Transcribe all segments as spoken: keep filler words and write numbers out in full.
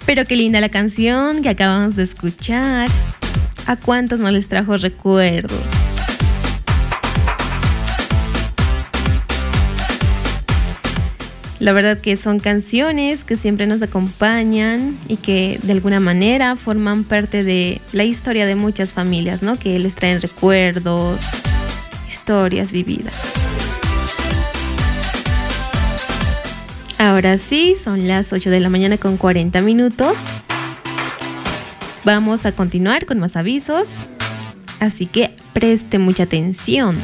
Pero qué linda la canción que acabamos de escuchar. ¿A cuántos no les trajo recuerdos? La verdad que son canciones que siempre nos acompañan y que de alguna manera forman parte de la historia de muchas familias, ¿no? Que les traen recuerdos, historias vividas. Ahora sí, son las ocho de la mañana con cuarenta minutos. Vamos a continuar con más avisos, así que preste mucha atención.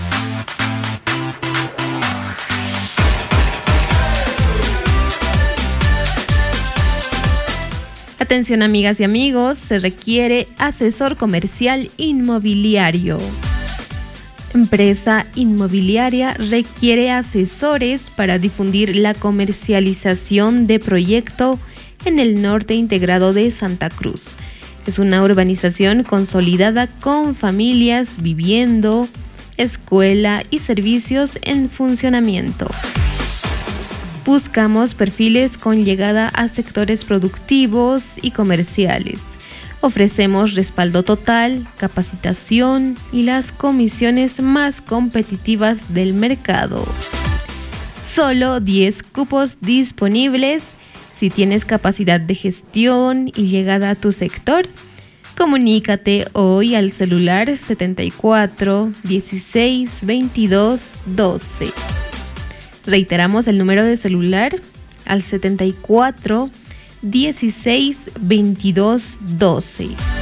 Atención amigas y amigos, se requiere asesor comercial inmobiliario. Empresa inmobiliaria requiere asesores para difundir la comercialización de proyecto en el norte integrado de Santa Cruz. Es una urbanización consolidada con familias viviendo, escuela y servicios en funcionamiento. Buscamos perfiles con llegada a sectores productivos y comerciales. Ofrecemos respaldo total, capacitación y las comisiones más competitivas del mercado. Solo diez cupos disponibles. Si tienes capacidad de gestión y llegada a tu sector, comunícate hoy al celular setenta y cuatro, dieciséis, veintidós, doce. Reiteramos el número de celular al setenta y cuatro, dieciséis, veintidós, doce.